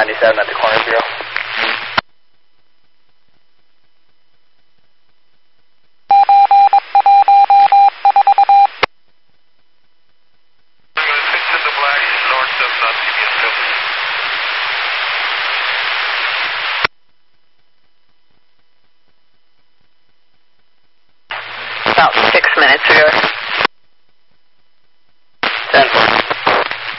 97 at the corner 0. About 6 minutes ago.